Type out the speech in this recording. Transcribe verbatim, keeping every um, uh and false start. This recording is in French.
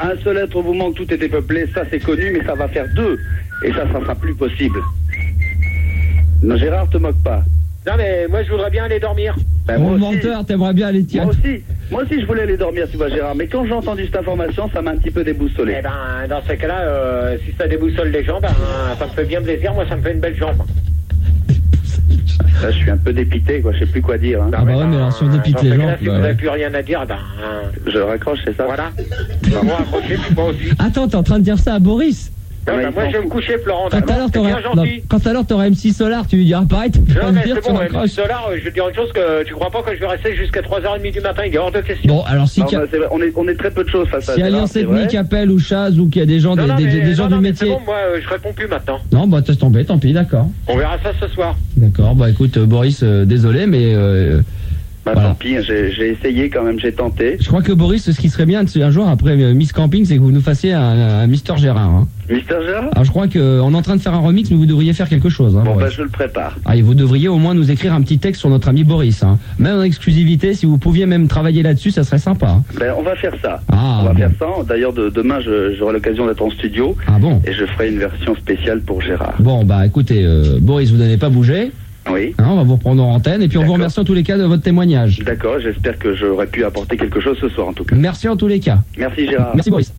un seul être vous manque, tout était peuplé, ça c'est connu, mais ça va faire deux. Et ça, ça sera plus possible. Non, Gérard, te moque pas. Non, mais moi, je voudrais bien aller dormir. Ben, Mon moi aussi, menteur, t'aimerais bien aller tirer. moi aussi, moi aussi, je voulais aller dormir, tu vois, Gérard. Mais quand j'ai entendu cette information, ça m'a un petit peu déboussolé. Eh ben, dans ce cas-là, euh, si ça déboussole les gens, ben, ça me fait bien plaisir. Moi, ça me fait une belle jambe. Là, je suis un peu dépité, quoi. Je sais plus quoi dire. Hein. Ah bah ouais, mais alors si on dépite dans les ce gens... cas-là, si bah vous n'avez ouais. plus rien à dire, ben, Je raccroche, c'est ça. voilà. Ben, moi, accrochez, puis moi aussi. Attends, t'es en train de dire ça à Boris? Non, mais ben, il moi, s'en je vais me fout. coucher, Florent. Quand à l'heure C'est t'auras bien gentil. quand à l'heure t'auras M six Solar, tu lui diras pareil, tu peux Non, pas me mais dire, c'est tu bon, raccroches. Solar, je vais te dire une chose que tu crois pas que je vais rester jusqu'à trois heures trente du matin, il est hors de question. Bon, alors si, Non, Ca- bah, c'est vrai, on, est, on est très peu de choses face à si Gérard, Alliance c'est vrai. Ethnique appelle ou Chaz ou qu'il y a des gens, Non, des, non, des- mais- des gens non, du non, mais métier. c'est bon, moi, euh, je réponds plus maintenant. Non, bah t'es tombé, tant pis, d'accord. On verra ça ce soir. D'accord, bah écoute, euh, Boris, euh, désolé, mais euh, Bah, voilà. tant pis, j'ai j'ai essayé quand même, j'ai tenté. Je crois que Boris, ce qui serait bien un jour après euh, Miss Camping, c'est que vous nous fassiez un, un Mister Gérard. Hein. Mister Gérard. Alors je crois qu'on est en train de faire un remix, mais vous devriez faire quelque chose. Hein, Bon, Boris. bah, je le prépare. Ah, et vous devriez au moins nous écrire un petit texte sur notre ami Boris. Hein. Même en exclusivité, si vous pouviez même travailler là-dessus, ça serait sympa. Hein. Ben, on va faire ça. Ah, on va bon. faire ça. D'ailleurs, de, demain, je- j'aurai l'occasion d'être en studio Ah bon. et je ferai une version spéciale pour Gérard. Bon, bah écoutez, euh, Boris, vous n'allez pas bouger. Oui. Hein, on va vous reprendre en antenne. Et puis on vous D'accord. remercie en tous les cas de votre témoignage. D'accord, j'espère que j'aurai pu apporter quelque chose ce soir en tout cas. Merci en tous les cas. Merci Gérard. Merci Boris.